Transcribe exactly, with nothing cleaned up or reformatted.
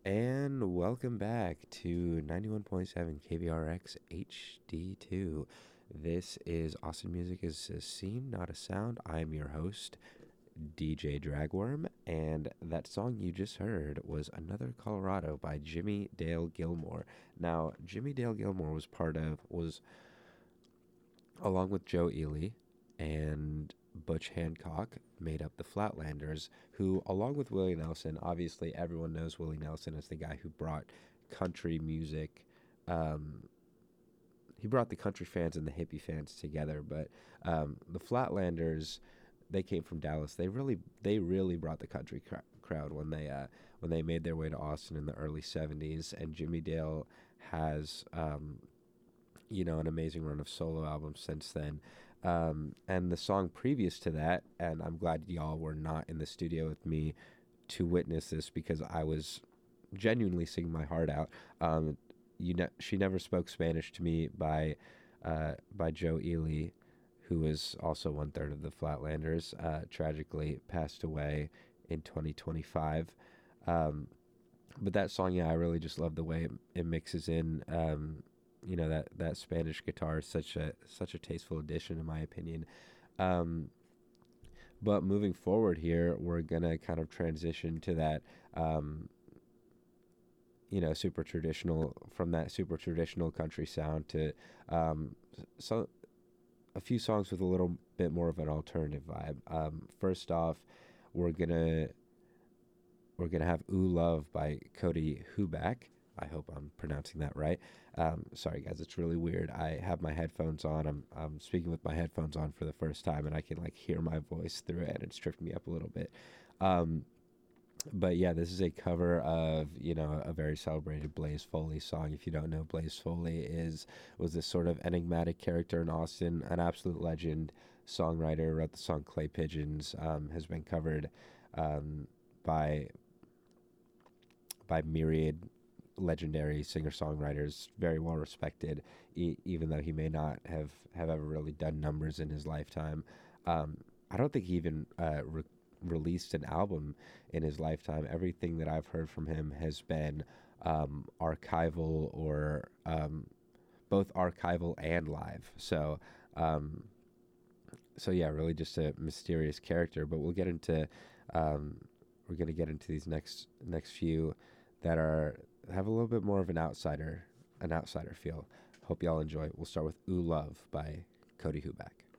And welcome back to ninety-one point seven K V R X H D two. This is Austin Music is a Scene, Not a Sound. I'm your host, D J Dragworm, and that song you just heard was Another Colorado by Jimmie Dale Gilmore. Now, Jimmie Dale Gilmore was part of, was along with Joe Ely and Butch Hancock, made up the Flatlanders, who, along with Willie Nelson, obviously everyone knows Willie Nelson as the guy who brought country music, um, he brought the country fans and the hippie fans together. But um, the Flatlanders, they came from Dallas. They really, they really brought the country cr- crowd when they uh, when they made their way to Austin in the early seventies. And Jimmie Dale has, um, you know, an amazing run of solo albums since then. Um, and the song previous to that, and I'm glad y'all were not in the studio with me to witness this because I was genuinely singing my heart out. Um, you know, She Never Spoke Spanish to Me by uh, by Joe Ely, who is also one third of the Flatlanders, uh, tragically passed away in twenty twenty-five. Um, but that song, yeah, I really just love the way it, it mixes in. Um, you know, that, that Spanish guitar is such a such a tasteful addition, in my opinion. Um, but moving forward here, we're gonna kind of transition to that, um, you know, super traditional from that super traditional country sound to um, so a few songs with a little bit more of an alternative vibe. Um, first off, we're gonna we're gonna have "Ooh Love" by Cody Huback. I hope I'm pronouncing that right. Um, sorry, guys, it's really weird. I have my headphones on. I'm I'm speaking with my headphones on for the first time, and I can like hear my voice through it, and it's tripped me up a little bit. Um, but yeah, this is a cover of, you know, a very celebrated Blaze Foley song. If you don't know, Blaze Foley is was this sort of enigmatic character in Austin, an absolute legend, songwriter. Wrote the song "Clay Pigeons." Um, has been covered um, by by myriad legendary singer-songwriters, very well respected, e- even though he may not have, have ever really done numbers in his lifetime. Um, I don't think he even uh, re- released an album in his lifetime. Everything that I've heard from him has been um, archival or um, both archival and live. So, um, so yeah, really just a mysterious character. But we'll get into um, we're gonna get into these next next few that are have a little bit more of an outsider an outsider feel. Hope y'all enjoy. We'll start with "Ooh Love" by Cody Huback.